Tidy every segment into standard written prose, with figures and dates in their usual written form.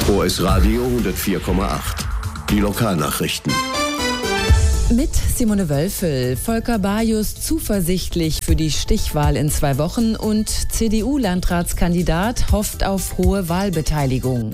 OS Radio 104,8. Die Lokalnachrichten. Mit Simone Wölfel, Volker Bajus zuversichtlich für die Stichwahl in 2 Wochen und CDU-Landratskandidat hofft auf hohe Wahlbeteiligung.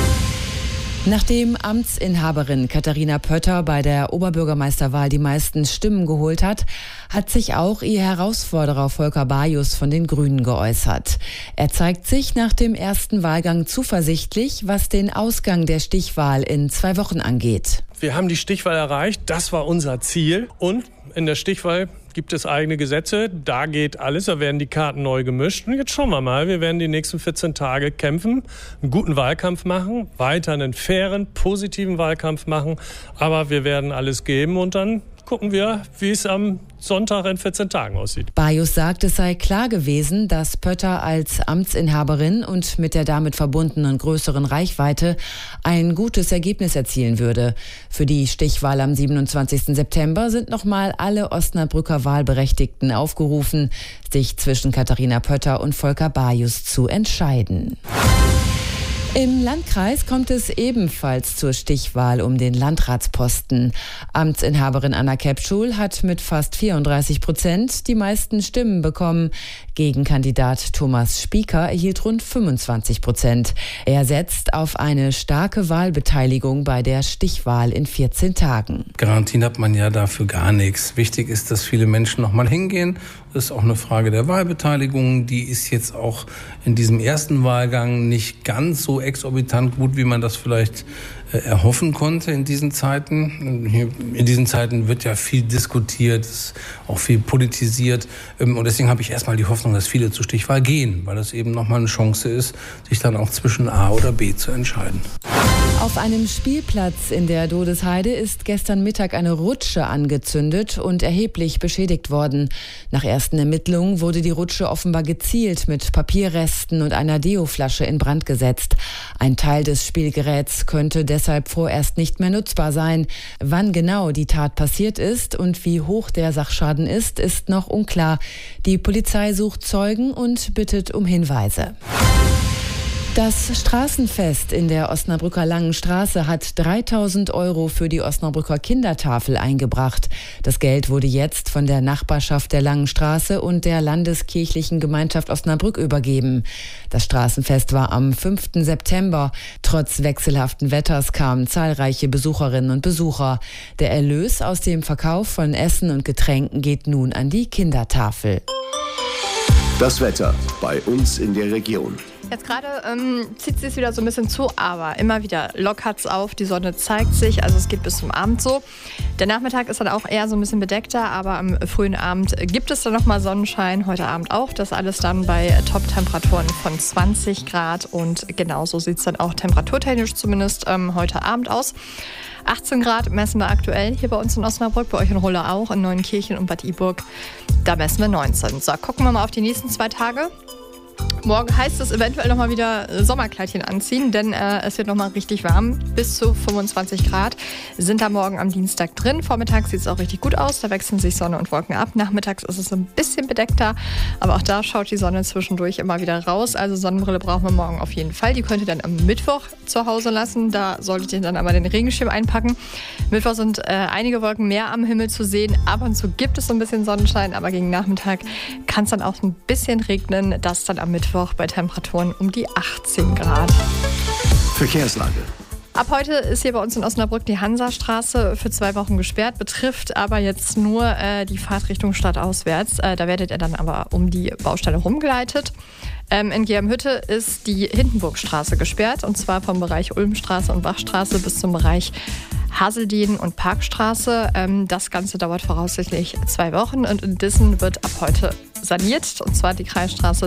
Nachdem Amtsinhaberin Katharina Pötter bei der Oberbürgermeisterwahl die meisten Stimmen geholt hat, hat sich auch ihr Herausforderer Volker Bajus von den Grünen geäußert. Er zeigt sich nach dem ersten Wahlgang zuversichtlich, was den Ausgang der Stichwahl in 2 Wochen angeht. Wir haben die Stichwahl erreicht, das war unser Ziel. Und in der Stichwahl gibt es eigene Gesetze, da geht alles, da werden die Karten neu gemischt. Und jetzt schauen wir mal, wir werden die nächsten 14 Tage kämpfen, einen guten Wahlkampf machen, weiter einen fairen, positiven Wahlkampf machen. Aber wir werden alles geben und dann gucken wir, wie es am Sonntag in 14 Tagen aussieht. Bajus sagt, es sei klar gewesen, dass Pötter als Amtsinhaberin und mit der damit verbundenen größeren Reichweite ein gutes Ergebnis erzielen würde. Für die Stichwahl am 27. September sind nochmal alle Osnabrücker Wahlberechtigten aufgerufen, sich zwischen Katharina Pötter und Volker Bajus zu entscheiden. Im Landkreis kommt es ebenfalls zur Stichwahl um den Landratsposten. Amtsinhaberin Anna Kepschul hat mit fast 34% die meisten Stimmen bekommen. Gegenkandidat Thomas Spieker erhielt rund 25%. Er setzt auf eine starke Wahlbeteiligung bei der Stichwahl in 14 Tagen. Garantien hat man ja dafür gar nichts. Wichtig ist, dass viele Menschen noch mal hingehen. Das ist auch eine Frage der Wahlbeteiligung. Die ist jetzt auch in diesem ersten Wahlgang nicht ganz so exorbitant gut, wie man das vielleicht erhoffen konnte in diesen Zeiten. In diesen Zeiten wird ja viel diskutiert, auch viel politisiert. Und deswegen habe ich erstmal die Hoffnung, dass viele zur Stichwahl gehen, weil das eben nochmal eine Chance ist, sich dann auch zwischen A oder B zu entscheiden. Auf einem Spielplatz in der Dodesheide ist gestern Mittag eine Rutsche angezündet und erheblich beschädigt worden. Nach ersten Ermittlungen wurde die Rutsche offenbar gezielt mit Papierresten und einer Deoflasche in Brand gesetzt. Ein Teil des Spielgeräts könnte deshalb vorerst nicht mehr nutzbar sein. Wann genau die Tat passiert ist und wie hoch der Sachschaden ist, ist noch unklar. Die Polizei sucht Zeugen und bittet um Hinweise. Das Straßenfest in der Osnabrücker Langen Straße hat 3.000 € für die Osnabrücker Kindertafel eingebracht. Das Geld wurde jetzt von der Nachbarschaft der Langen Straße und der Landeskirchlichen Gemeinschaft Osnabrück übergeben. Das Straßenfest war am 5. September. Trotz wechselhaften Wetters kamen zahlreiche Besucherinnen und Besucher. Der Erlös aus dem Verkauf von Essen und Getränken geht nun an die Kindertafel. Das Wetter bei uns in der Region. Jetzt gerade zieht es sich wieder so ein bisschen zu, aber immer wieder lockert es auf, die Sonne zeigt sich, also es geht bis zum Abend so. Der Nachmittag ist dann auch eher so ein bisschen bedeckter, aber am frühen Abend gibt es dann nochmal Sonnenschein, heute Abend auch. Das alles dann bei Top-Temperaturen von 20 Grad und genauso sieht es dann auch temperaturtechnisch zumindest heute Abend aus. 18 Grad messen wir aktuell hier bei uns in Osnabrück, bei euch in Rulle auch, in Neunkirchen und Bad Iburg. Da messen wir 19. So, gucken wir mal auf die nächsten 2 Tage. Morgen heißt es eventuell nochmal wieder Sommerkleidchen anziehen, denn es wird nochmal richtig warm. Bis zu 25 Grad sind da morgen am Dienstag drin. Vormittags sieht es auch richtig gut aus, da wechseln sich Sonne und Wolken ab. Nachmittags ist es ein bisschen bedeckter, aber auch da schaut die Sonne zwischendurch immer wieder raus. Also Sonnenbrille brauchen wir morgen auf jeden Fall. Die könnt ihr dann am Mittwoch zu Hause lassen. Da solltet ihr dann aber den Regenschirm einpacken. Mittwoch sind einige Wolken mehr am Himmel zu sehen. Ab und zu gibt es so ein bisschen Sonnenschein, aber gegen Nachmittag kann es dann auch ein bisschen regnen. Das dann am Mittwoch bei Temperaturen um die 18 Grad. Verkehrslage. Ab heute ist hier bei uns in Osnabrück die Hansastraße für 2 Wochen gesperrt, betrifft aber jetzt nur die Fahrtrichtung stadtauswärts. Da werdet ihr dann aber um die Baustelle rumgeleitet. In Germhütte ist die Hindenburgstraße gesperrt, und zwar vom Bereich Ulmstraße und Bachstraße bis zum Bereich Haseldienen und Parkstraße. Das Ganze dauert voraussichtlich 2 Wochen und in Dissen wird ab heute saniert, und zwar die Kreisstraße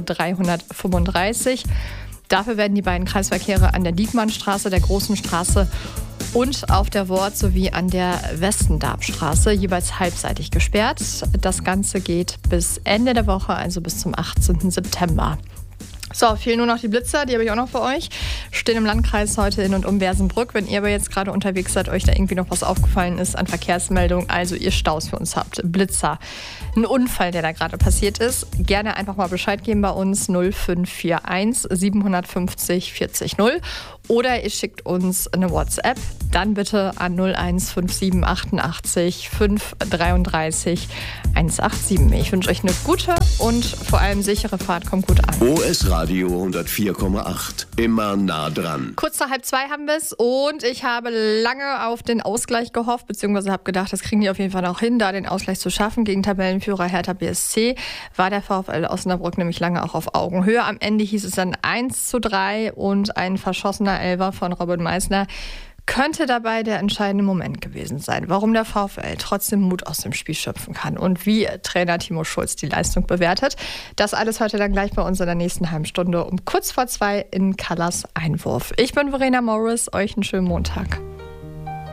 335. Dafür werden die beiden Kreisverkehre an der Diekmannstraße, der Großen Straße und auf der Wort sowie an der Westendarbstraße jeweils halbseitig gesperrt. Das Ganze geht bis Ende der Woche, also bis zum 18. September. So, fehlen nur noch die Blitzer, die habe ich auch noch für euch. Stehen im Landkreis heute in und um Bersenbrück. Wenn ihr aber jetzt gerade unterwegs seid, euch da irgendwie noch was aufgefallen ist an Verkehrsmeldungen, also ihr Staus für uns habt, Blitzer, ein Unfall, der da gerade passiert ist, gerne einfach mal Bescheid geben bei uns 0541 750 40 0 oder ihr schickt uns eine WhatsApp, dann bitte an 0157 88 533 187. Ich wünsche euch eine gute und vor allem sichere Fahrt. Kommt gut an. OS Radio 104,8. Immer nah dran. Kurz nach 1:30 haben wir es und ich habe lange auf den Ausgleich gehofft, beziehungsweise habe gedacht, das kriegen die auf jeden Fall noch hin, da den Ausgleich zu schaffen. Gegen Tabellenführer Hertha BSC war der VfL Osnabrück nämlich lange auch auf Augenhöhe. Am Ende hieß es dann 1:3 und ein verschossener Elfer von Robin Meissner könnte dabei der entscheidende Moment gewesen sein, warum der VfL trotzdem Mut aus dem Spiel schöpfen kann und wie Trainer Timo Schulz die Leistung bewertet. Das alles heute dann gleich bei uns in der nächsten halben Stunde um kurz vor 2 in Kallas Einwurf. Ich bin Verena Morris, euch einen schönen Montag.